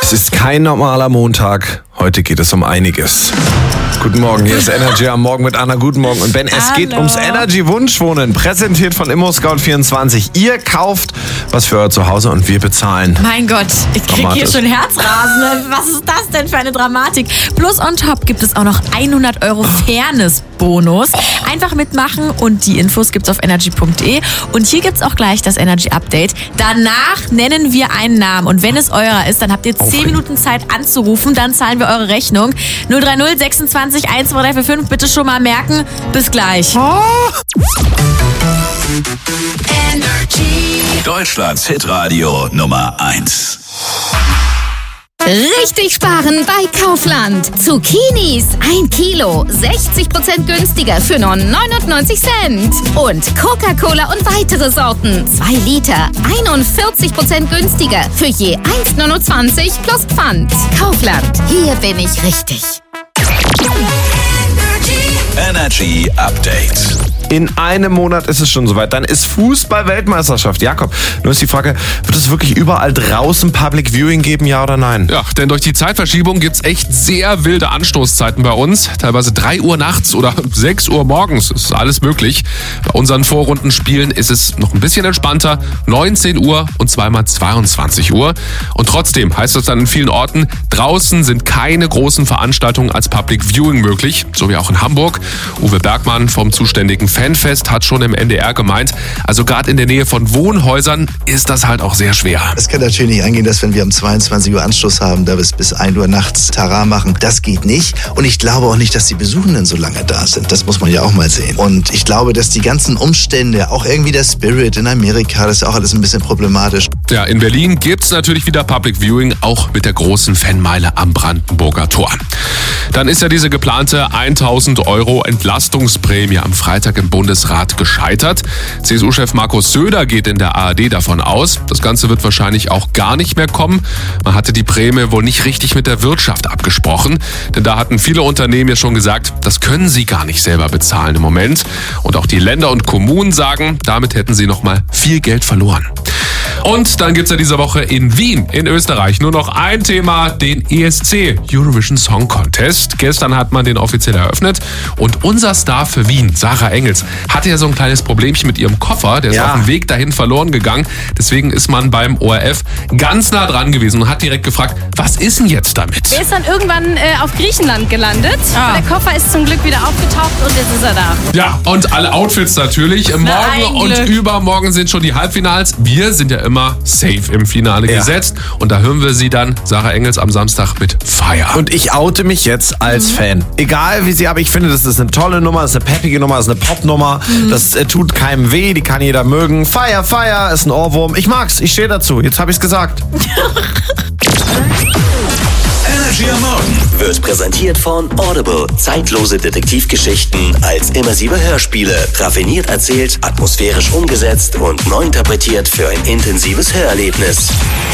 Es ist kein normaler Montag. Heute geht es um einiges. Guten Morgen, hier ist Energy am Morgen mit Anna. Guten Morgen. Und Ben, es geht ums Energy Wunschwohnen, präsentiert von ImmoScout24. Ihr kauft was für euer Zuhause und wir bezahlen. Mein Gott, ich krieg hier schon Herzrasen. Was ist das denn für eine Dramatik? Plus on top gibt es auch noch 100 € Fairness-Bonus. Einfach mitmachen und die Infos gibt's auf energy.de. Und hier gibt's auch gleich das Energy Update. Danach nennen wir einen Namen. Und wenn es eurer ist, dann habt ihr 10 Minuten Zeit anzurufen. Dann zahlen wir eure Rechnung. 030 26 12345. Bitte schon mal merken. Bis gleich. Deutschlands Hitradio Nummer 1. Richtig sparen bei Kaufland. Zucchinis 1 Kilo, 60% günstiger für nur 99 Cent. Und Coca-Cola und weitere Sorten, 2 Liter, 41% günstiger für je 1,29 plus Pfand. Kaufland, hier bin ich richtig. Energy Update. In einem Monat ist es schon soweit. Dann ist Fußball-Weltmeisterschaft. Jakob, nur ist die Frage, wird es wirklich überall draußen Public Viewing geben, ja oder nein? Ja, denn durch die Zeitverschiebung gibt's echt sehr wilde Anstoßzeiten bei uns. Teilweise 3 Uhr nachts oder 6 Uhr morgens. Das ist alles möglich. Bei unseren Vorrundenspielen ist es noch ein bisschen entspannter. 19 Uhr und zweimal 22 Uhr. Und trotzdem heißt das dann in vielen Orten, draußen sind keine großen Veranstaltungen als Public Viewing möglich. So wie auch in Hamburg. Uwe Bergmann vom zuständigen Fanfest hat schon im NDR gemeint, also gerade in der Nähe von Wohnhäusern ist das halt auch sehr schwer. Es kann natürlich nicht angehen, dass wenn wir um 22 Uhr Anstoß haben, da wir es bis 1 Uhr nachts Tara machen. Das geht nicht. Und ich glaube auch nicht, dass die Besuchenden so lange da sind. Das muss man ja auch mal sehen. Und ich glaube, dass die ganzen Umstände, auch irgendwie der Spirit in Amerika, das ist auch alles ein bisschen problematisch. Ja, in Berlin gibt's natürlich wieder Public Viewing, auch mit der großen Fanmeile am Brandenburger Tor. Dann ist ja diese geplante 1.000 € Entlastungsprämie am Freitag im Bundesrat gescheitert. CSU-Chef Markus Söder geht in der ARD davon aus, das Ganze wird wahrscheinlich auch gar nicht mehr kommen. Man hatte die Prämie wohl nicht richtig mit der Wirtschaft abgesprochen, denn da hatten viele Unternehmen ja schon gesagt, das können sie gar nicht selber bezahlen im Moment. Und auch die Länder und Kommunen sagen, damit hätten sie nochmal viel Geld verloren. Und dann gibt's ja diese Woche in Wien, in Österreich, nur noch ein Thema, den ESC, Eurovision Song Contest. Gestern hat man den offiziell eröffnet und unser Star für Wien, Sarah Engels, hatte ja so ein kleines Problemchen mit ihrem Koffer, der ist auf dem Weg dahin verloren gegangen. Deswegen ist man beim ORF ganz nah dran gewesen und hat direkt gefragt, was ist denn jetzt damit? Er ist dann irgendwann auf Griechenland gelandet. Der Koffer ist zum Glück wieder aufgetaucht und jetzt ist er da. Ja, und alle Outfits natürlich. Morgen und übermorgen sind schon die Halbfinals. Wir sind ja immer safe im Finale gesetzt. Und da hören wir sie dann, Sarah Engels, am Samstag mit Fire. Und ich oute mich jetzt als Fan. Egal wie sie, aber ich finde, das ist eine tolle Nummer, das ist eine peppige Nummer, das ist eine Popnummer. Das tut keinem weh, die kann jeder mögen. Fire, Fire ist ein Ohrwurm. Ich mag's, ich stehe dazu. Jetzt habe ich's gesagt. Energy am Morgen wird präsentiert von Audible. Zeitlose Detektivgeschichten als immersive Hörspiele. Raffiniert erzählt, atmosphärisch umgesetzt und neu interpretiert für ein intensives Hörerlebnis.